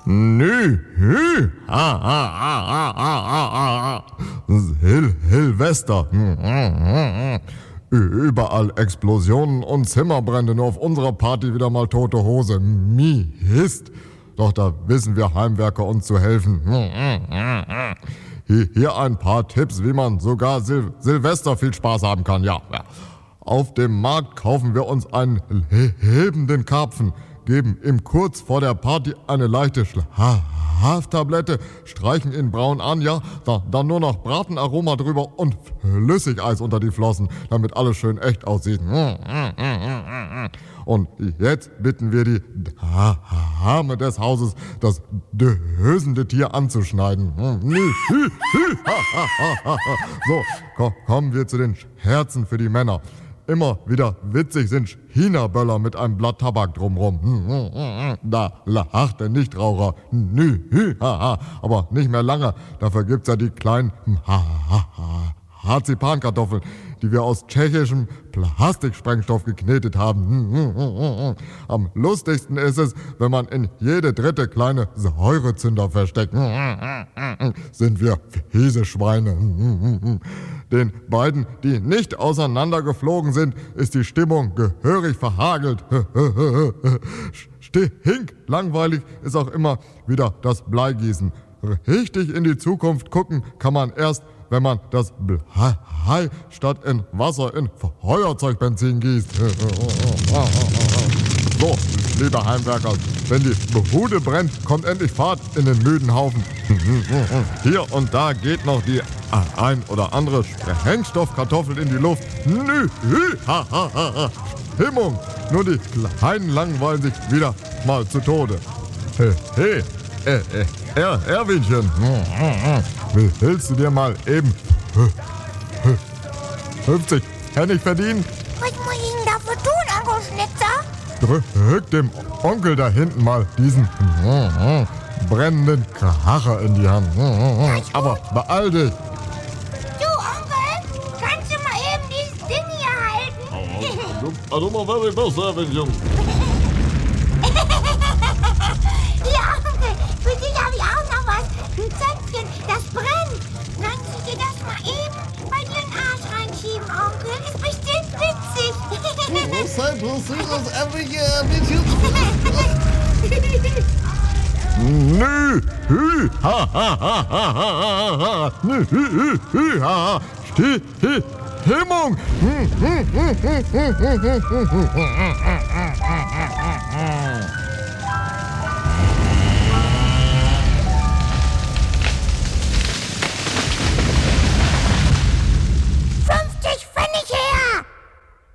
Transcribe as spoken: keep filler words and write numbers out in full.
Nü, hü, ha, ha, ha, ha, ha, ha, ha. Sil Silvester. Überall Explosionen und Zimmerbrände, nur auf unserer Party wieder mal tote Hose. Mist. Doch da wissen wir Heimwerker uns zu helfen. Hier ein paar Tipps, wie man sogar Sil Silvester viel Spaß haben kann. Ja, ja. Auf dem Markt kaufen wir uns einen lebenden Karpfen, geben ihm kurz vor der Party eine leichte Schlaftablette, streichen ihn braun an, ja, da, dann nur noch Bratenaroma drüber und Flüssigeis unter die Flossen, damit alles schön echt aussieht. Und jetzt bitten wir die Dame des Hauses, das dösende Tier anzuschneiden. So, ko kommen wir zu den Scherzen für die Männer. Immer wieder witzig sind China-Böller mit einem Blatt Tabak drumrum. Da lacht der Nichtraucher. Aber nicht mehr lange. Dafür gibt's ja die kleinen Marzipankartoffeln, die wir aus tschechischem Plastiksprengstoff geknetet haben. Am lustigsten ist es, wenn man in jede dritte kleine Säurezünder versteckt. Sind wir fiese Schweine. Den beiden, die nicht auseinandergeflogen sind, ist die Stimmung gehörig verhagelt. Stink langweilig ist auch immer wieder das Bleigießen. Richtig in die Zukunft gucken kann man erst, wenn man das Blei statt in Wasser in Feuerzeugbenzin gießt. So, liebe Heimwerker, wenn die Bude brennt, kommt endlich Fahrt in den müden Haufen. Hier und da geht noch die ein oder andere Sprengstoffkartoffel in die Luft. Nü, hü, ha, ha, ha, ha. Stimmung, nur die Kleinen langweilen sich wieder mal zu Tode. Hey, hey, äh, äh, er, Erwinchen, willst du dir mal eben fünfzig Pfennig verdienen? Was muss ich denn dafür tun, Onkel Schnitzer? Drück dem Onkel da hinten mal diesen brennenden Kracher in die Hand. Aber beeil dich. Du, Onkel, kannst du mal eben dieses Ding hier halten? Also mal very best, Erwinchen. Ja, Onkel, für dich habe ich auch noch was. Ein Zäpfchen, das brennt. Kannst du dir das mal eben bei dir in den Arsch reinschieben, Onkel? Ist bestimmt witzig. Seid lustig, das Erwinchen Nü, hü, ha, ha, ha, ha, ha, ha, nü, hü, hü, hü, ha, ha, sti, hi, Himmung.